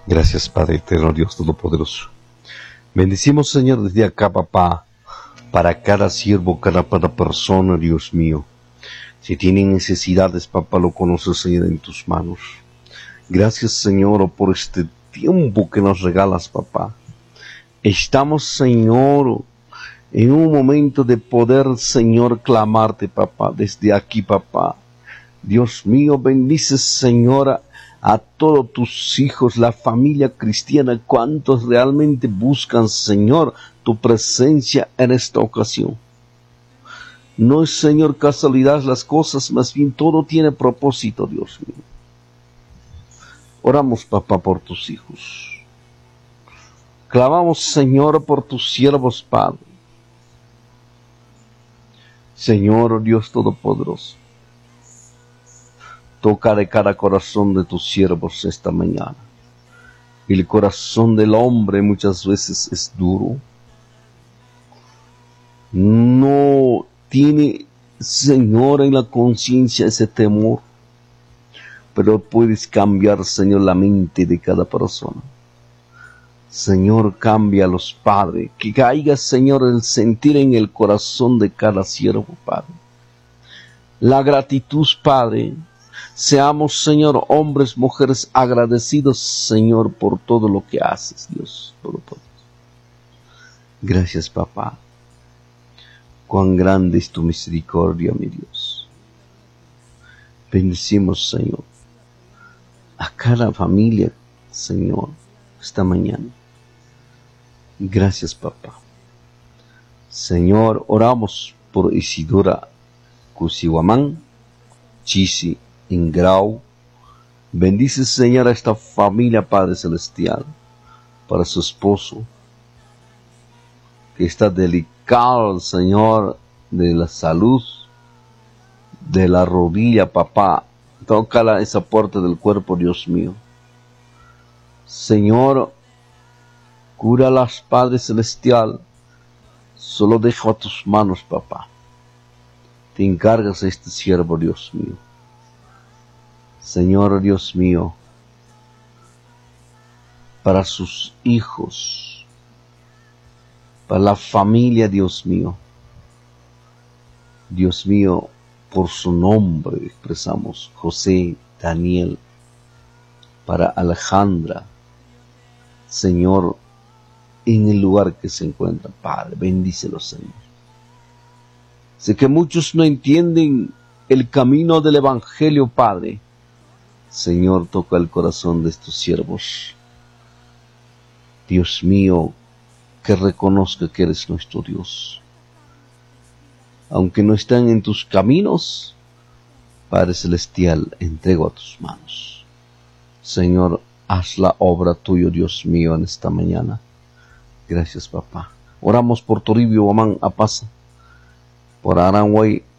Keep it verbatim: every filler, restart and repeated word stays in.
Gracias, Padre eterno, Dios todopoderoso. Bendecimos, Señor, desde acá, papá, para cada siervo, cada, cada persona, Dios mío. Si tienen necesidades, papá, lo conoces, Señor, en tus manos. Gracias, Señor, por este tiempo que nos regalas, papá. Estamos, Señor, en un momento de poder, Señor, clamarte, papá, desde aquí, papá. Dios mío, bendice, Señor, a todos tus hijos, la familia cristiana, cuantos realmente buscan, Señor, tu presencia en esta ocasión. No es, Señor, casualidad las cosas, más bien todo tiene propósito, Dios mío. Oramos, papá, por tus hijos. Clamamos, Señor, por tus siervos, Padre. Señor, Dios Todopoderoso, toca de cada corazón de tus siervos esta mañana. El corazón del hombre muchas veces es duro. No tiene, Señor, en la conciencia ese temor. Pero puedes cambiar, Señor, la mente de cada persona. Señor, cambia a los padres. Que caiga, Señor, el sentir en el corazón de cada siervo, Padre. La gratitud, Padre. Seamos, Señor, hombres, mujeres, agradecidos, Señor, por todo lo que haces, Dios Todopoderoso. Gracias, papá. Cuán grande es tu misericordia, mi Dios. Bendecimos, Señor, a cada familia, Señor, esta mañana. Gracias, papá. Señor, oramos por Isidora Cusihuamán, Chisi Ingrao. Bendice, Señor, a esta familia, Padre Celestial, para su esposo, que está delicado, Señor, de la salud, de la rodilla, papá. Tócala esa puerta del cuerpo, Dios mío. Señor, cúralas, Padre Celestial. Solo dejo a tus manos, papá. Te encargas a este siervo, Dios mío. Señor, Dios mío, para sus hijos, para la familia, Dios mío. Dios mío, por su nombre expresamos José, Daniel, para Alejandra, Señor, en el lugar que se encuentra, Padre, bendícelo, Señor. Sé que muchos no entienden el camino del Evangelio, Padre. Señor, toca el corazón de estos siervos. Dios mío, que reconozca que eres nuestro Dios. Aunque no están en tus caminos, Padre Celestial, entrego a tus manos. Señor, haz la obra tuya, Dios mío, en esta mañana. Gracias, papá. Oramos por Toribio Guamán Apasa, por Aranguay